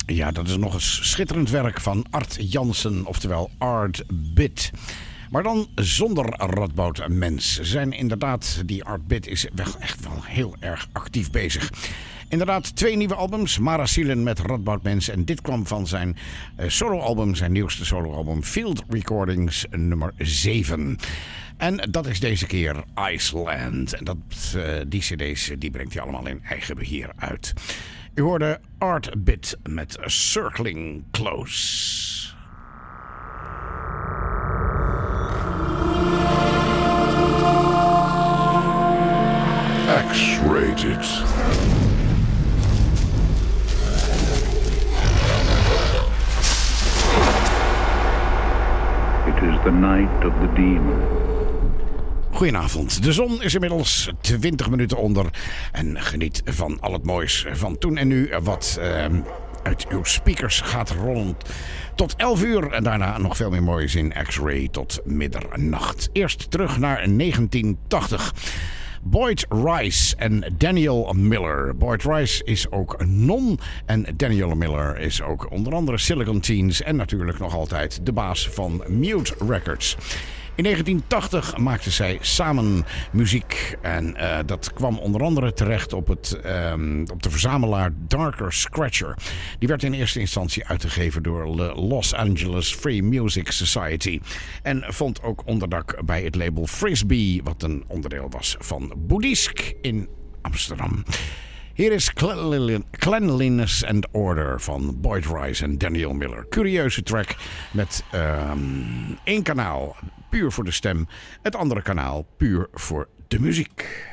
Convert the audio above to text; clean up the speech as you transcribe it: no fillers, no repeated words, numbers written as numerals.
Ja, dat is nog eens schitterend werk van Art Jansen, oftewel Art Bit. Maar dan zonder Radboud Mens. Zijn inderdaad, die Art Bit is echt wel heel erg actief bezig. Inderdaad, 2 nieuwe albums. Mara Sielen met Radboud Mens. En dit kwam van zijn soloalbum, zijn nieuwste soloalbum Field Recordings nummer 7. En dat is deze keer Iceland. En die cd's die brengt hij allemaal in eigen beheer uit. U hoorde Art Bit met Circling Close. X-rated. It is the night of the demon. Goedenavond. De zon is inmiddels 20 minuten onder. En geniet van al het moois van toen en nu wat uit uw speakers gaat rollen. Tot 11 uur en daarna nog veel meer moois in X-Ray tot middernacht. Eerst terug naar 1980. Boyd Rice en Daniel Miller. Boyd Rice is ook een non en Daniel Miller is ook onder andere Silicon Teens en natuurlijk nog altijd de baas van Mute Records. In 1980 maakten zij samen muziek en dat kwam onder andere terecht op de verzamelaar Darker Scratcher. Die werd in eerste instantie uitgegeven door de Los Angeles Free Music Society en vond ook onderdak bij het label Frisbee, wat een onderdeel was van Boeddhisk in Amsterdam. Hier is Cleanliness and Order van Boyd Rice en Daniel Miller. Curieuze track met 1 kanaal puur voor de stem. Het andere kanaal puur voor de muziek.